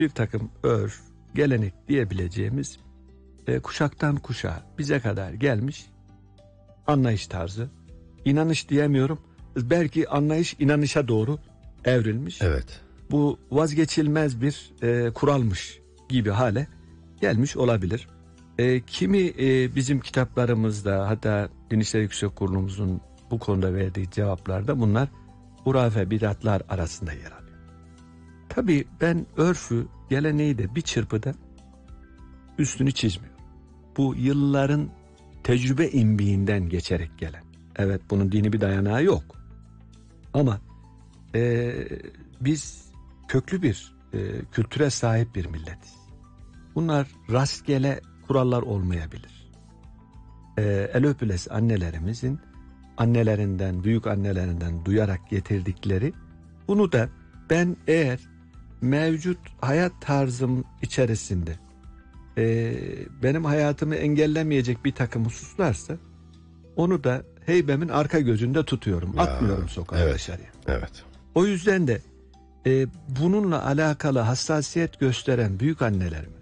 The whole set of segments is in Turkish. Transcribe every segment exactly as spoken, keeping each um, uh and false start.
bir takım örf, gelenek diyebileceğimiz e, kuşaktan kuşağa bize kadar gelmiş anlayış tarzı. İnanış diyemiyorum. Belki anlayış inanışa doğru evrilmiş. Evet. Bu vazgeçilmez bir e, kuralmış gibi hale gelmiş olabilir. E, kimi e, bizim kitaplarımızda, hatta Din İşleri Yüksek Kurulumuzun bu konuda verdiği cevaplarda bunlar hurafe, bidatlar arasında yer alıyor. Tabii ben örfü, geleneği de bir çırpıda üstünü çizmiyorum. Bu yılların tecrübe imbiğinden geçerek gelen. Evet, bunun dini bir dayanağı yok. Ama e, biz köklü bir e, kültüre sahip bir milletiz. Bunlar rastgele kurallar olmayabilir. E, el öpülesi annelerimizin annelerinden, büyük annelerinden duyarak getirdikleri, bunu da ben eğer mevcut hayat tarzım içerisinde e, benim hayatımı engellemeyecek bir takım hususlarsa onu da heybemin arka gözünde tutuyorum. Ya, atmıyorum sokağa, evet, dışarıya. Evet. O yüzden de e, bununla alakalı hassasiyet gösteren büyük annelerime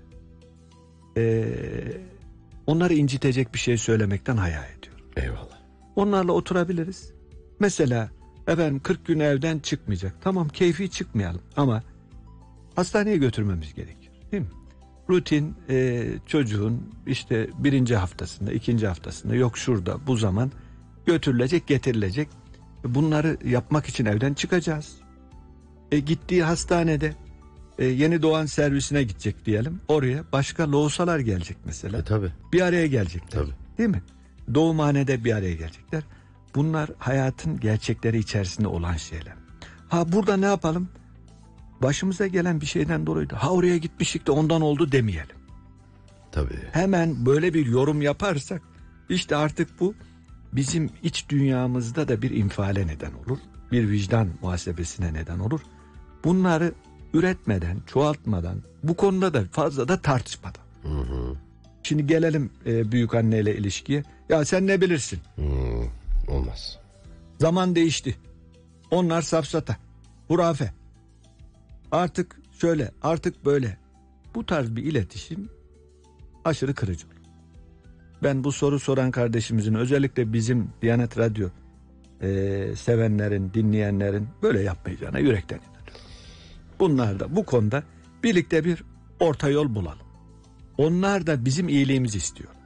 e, onları incitecek bir şey söylemekten haya ediyorum. Eyvallah. Onlarla oturabiliriz. Mesela efendim kırk gün evden çıkmayacak. Tamam, keyfi çıkmayalım ama hastaneye götürmemiz gerekiyor, değil mi? Rutin e, çocuğun işte birinci haftasında, ikinci haftasında, yok şurada bu zaman götürülecek, getirilecek. Bunları yapmak için evden çıkacağız. E, gittiği hastanede e, yeni doğan servisine gidecek diyelim. Oraya başka loğusalar gelecek mesela. E, tabii. Bir araya gelecekler. Tabii. Değil mi? Doğumhanede bir araya gelecekler. Bunlar hayatın gerçekleri içerisinde olan şeyler. Ha, burada ne yapalım? Başımıza gelen bir şeyden dolayı da ha oraya gitmiştik de ondan oldu demeyelim. Tabii. Hemen böyle bir yorum yaparsak işte artık bu bizim iç dünyamızda da bir infiale neden olur. Bir vicdan muhasebesine neden olur. Bunları üretmeden, çoğaltmadan, bu konuda da fazla da tartışmadan. Hı hı. Şimdi gelelim e, büyük anneyle ilişkiye. Ya sen ne bilirsin? Hı, olmaz. Zaman değişti. Onlar safsata, hurafe. Artık şöyle, artık böyle. Bu tarz bir iletişim aşırı kırıcı olur. Ben bu soru soran kardeşimizin, özellikle bizim Diyanet Radyo e, sevenlerin, dinleyenlerin böyle yapmayacağına yürekten inanıyorum. Bunlar da bu konuda birlikte bir orta yol bulalım. Onlar da bizim iyiliğimizi istiyorlar.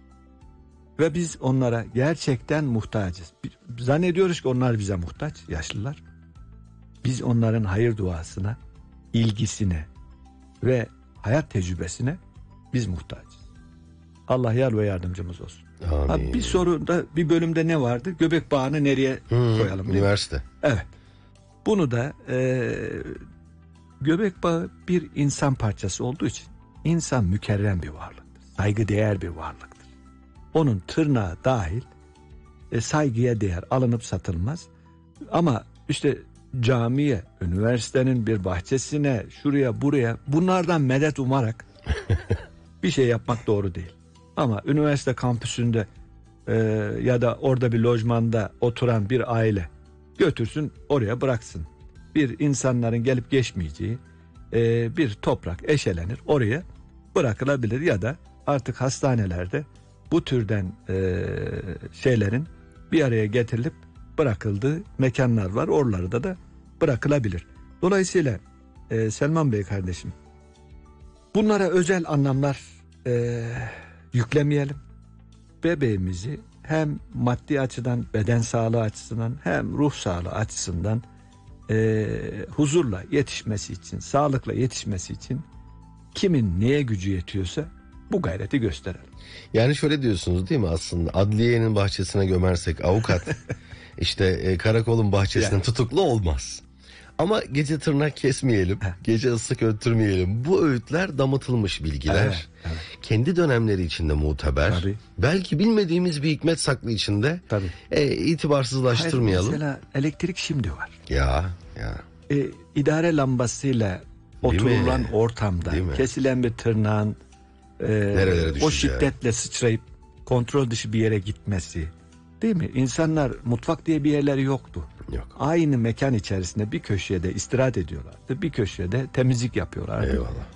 Ve biz onlara gerçekten muhtacız. Zannediyoruz ki onlar bize muhtaç, yaşlılar. Biz onların hayır duasına, ilgisine ve hayat tecrübesine biz muhtacız. Allah yar ve yardımcımız olsun. Ha, bir soruda, bir bölümde ne vardı? Göbek bağını nereye hmm, koyalım? Üniversite. Evet. Bunu da e, göbek bağı bir insan parçası olduğu için insan mükerrem bir varlıktır. Saygıdeğer bir varlıktır. Onun tırnağı dahil e, saygıya değer, alınıp satılmaz. Ama işte camiye, üniversitenin bir bahçesine, şuraya buraya bunlardan medet umarak bir şey yapmak doğru değil. Ama üniversite kampüsünde e, ya da orada bir lojmanda oturan bir aile götürsün, oraya bıraksın. Bir insanların gelip geçmeyeceği e, bir toprak eşelenir, oraya bırakılabilir ya da artık hastanelerde bu türden e, şeylerin bir araya getirilip bırakıldığı mekanlar var. Oralarda da bırakılabilir. Dolayısıyla e, Selman Bey kardeşim, bunlara özel anlamlar e, yüklemeyelim. Bebeğimizi hem maddi açıdan, beden sağlığı açısından, hem ruh sağlığı açısından e, huzurla yetişmesi için, sağlıkla yetişmesi için kimin neye gücü yetiyorsa bu gayreti gösterelim. Yani şöyle diyorsunuz değil mi, aslında adliyenin bahçesine gömersek avukat işte e, karakolun bahçesinde yani tutuklu olmaz. Ama gece tırnak kesmeyelim, Heh. gece ıslık öttürmeyelim. Bu öğütler damıtılmış bilgiler. Evet, evet. Kendi dönemleri içinde muteber. Tabii. Belki bilmediğimiz bir hikmet saklı içinde. Tabii. E, itibarsızlaştırmayalım. Hayır, mesela elektrik şimdi var. Ya ya. E, idare lambasıyla oturulan ortamda kesilen bir tırnağın e, o şiddetle sıçrayıp kontrol dışı bir yere gitmesi, Değil mi? İnsanlar mutfak diye bir yerleri yoktu. Yok. Aynı mekan içerisinde bir köşede istirahat ediyorlardı. Bir köşede temizlik yapıyorlardı. Eyvallah.